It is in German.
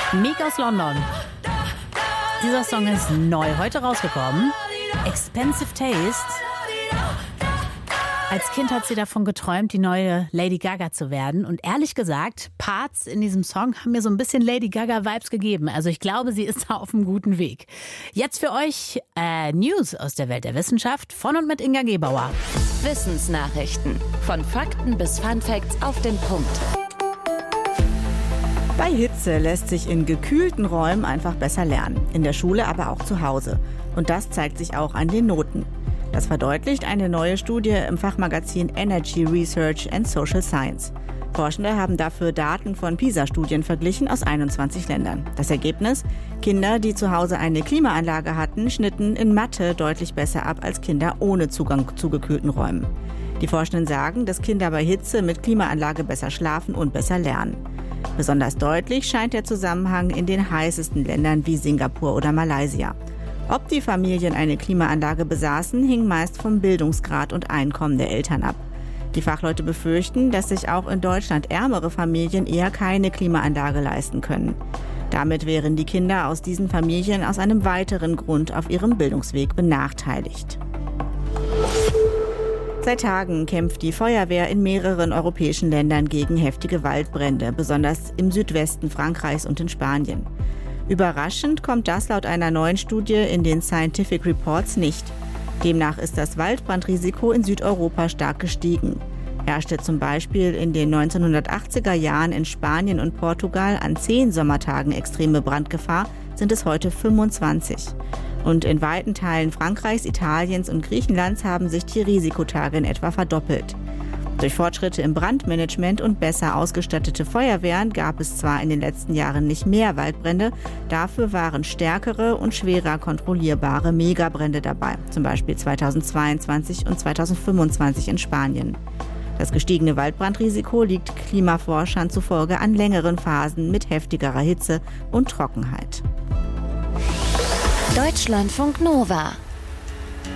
Meek aus London. Dieser Song ist neu, heute rausgekommen. Expensive Taste. Als Kind hat sie davon geträumt, die neue Lady Gaga zu werden. Und ehrlich gesagt, Parts in diesem Song haben mir so ein bisschen Lady Gaga-Vibes gegeben. Also ich glaube, sie ist da auf einem guten Weg. Jetzt für euch News aus der Welt der Wissenschaft von und mit Inga Gebauer. Wissensnachrichten. Von Fakten bis Funfacts auf den Punkt. Bei Hitze lässt sich in gekühlten Räumen einfach besser lernen. In der Schule, aber auch zu Hause. Und das zeigt sich auch an den Noten. Das verdeutlicht eine neue Studie im Fachmagazin Energy Research and Social Science. Forschende haben dafür Daten von PISA-Studien verglichen aus 21 Ländern. Das Ergebnis? Kinder, die zu Hause eine Klimaanlage hatten, schnitten in Mathe deutlich besser ab als Kinder ohne Zugang zu gekühlten Räumen. Die Forschenden sagen, dass Kinder bei Hitze mit Klimaanlage besser schlafen und besser lernen. Besonders deutlich scheint der Zusammenhang in den heißesten Ländern wie Singapur oder Malaysia. Ob die Familien eine Klimaanlage besaßen, hing meist vom Bildungsgrad und Einkommen der Eltern ab. Die Fachleute befürchten, dass sich auch in Deutschland ärmere Familien eher keine Klimaanlage leisten können. Damit wären die Kinder aus diesen Familien aus einem weiteren Grund auf ihrem Bildungsweg benachteiligt. Seit Tagen kämpft die Feuerwehr in mehreren europäischen Ländern gegen heftige Waldbrände, besonders im Südwesten Frankreichs und in Spanien. Überraschend kommt das laut einer neuen Studie in den Scientific Reports nicht. Demnach ist das Waldbrandrisiko in Südeuropa stark gestiegen. Herrschte zum Beispiel in den 1980er Jahren in Spanien und Portugal an 10 Sommertagen extreme Brandgefahr, sind es heute 25. Und in weiten Teilen Frankreichs, Italiens und Griechenlands haben sich die Risikotage in etwa verdoppelt. Durch Fortschritte im Brandmanagement und besser ausgestattete Feuerwehren gab es zwar in den letzten Jahren nicht mehr Waldbrände, dafür waren stärkere und schwerer kontrollierbare Megabrände dabei, zum Beispiel 2022 und 2025 in Spanien. Das gestiegene Waldbrandrisiko liegt Klimaforschern zufolge an längeren Phasen mit heftigerer Hitze und Trockenheit. Deutschlandfunk Nova